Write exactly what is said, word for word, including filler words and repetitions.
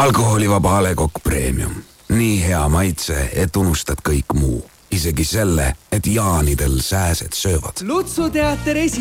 alkoholivaba A Le Coq Premium. Nii hea maitse, et unustad kõik muu. Isegi selle, et jaanidel sääsed söövad. Lutsu teater esi